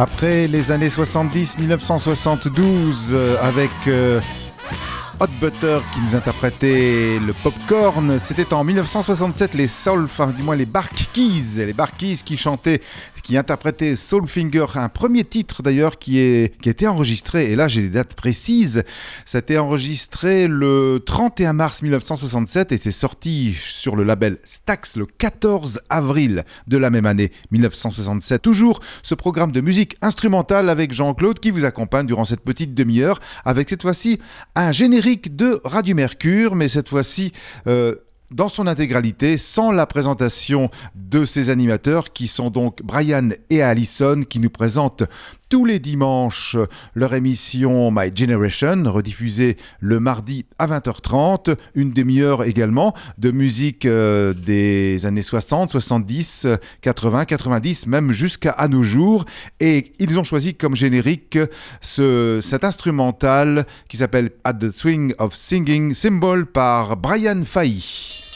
Après les années 70, 1972, avec Hot Butter qui nous interprétait le Popcorn, c'était en 1967 les Soul, enfin du moins les Bark Keys qui interprétaient Soulfinger, un premier titre d'ailleurs qui a été enregistré, et là j'ai des dates précises, ça a été enregistré le 31 mars 1967 et c'est sorti sur le label Stax le 14 avril de la même année 1967. Toujours ce programme de musique instrumentale avec Jean-Claude qui vous accompagne durant cette petite demi-heure avec cette fois-ci un générique de Radio Mercure, mais cette fois-ci dans son intégralité, sans la présentation de ses animateurs qui sont donc Brian et Alison qui nous présentent tous les dimanches leur émission My Generation, rediffusée le mardi à 20h30, une demi-heure également de musique des années 60, 70, 80, 90, même jusqu'à nos jours. Et ils ont choisi comme générique cet instrumental qui s'appelle At the Swing of Singing, Symbol par Brian Fahey.